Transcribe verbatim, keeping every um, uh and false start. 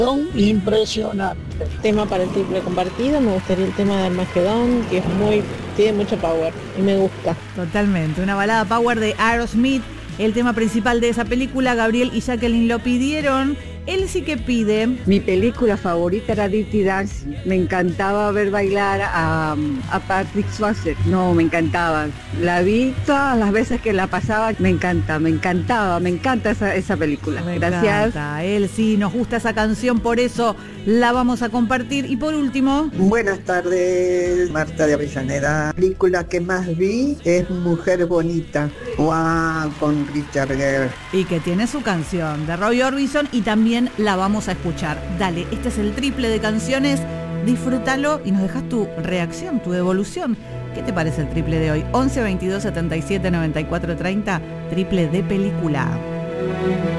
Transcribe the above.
Son impresionantes. Tema para el triple compartido, me gustaría el tema de Armagedón, que es muy, tiene mucho power y me gusta. Totalmente, una balada power de Aerosmith, el tema principal de esa película. Gabriel y Jacqueline lo pidieron. Él sí que pide. Mi película favorita era Dirty Dancing. Me encantaba ver bailar a, a Patrick Swayze. No, me encantaba. La vi todas las veces que la pasaba. Me encanta, me encantaba, me encanta esa, esa película. Me Gracias. Encanta. Él sí, nos gusta esa canción, por eso la vamos a compartir. Y por último. Buenas tardes, Marta de Avellaneda. La película que más vi es Mujer Bonita. Wow, con Richard Gere. Y que tiene su canción de Roy Orbison y también la vamos a escuchar. Dale, este es el triple de canciones, disfrútalo y nos dejas tu reacción, tu devolución. ¿Qué te parece el triple de hoy? once, veintidós, setenta y siete, noventa y cuatro, treinta, triple de película.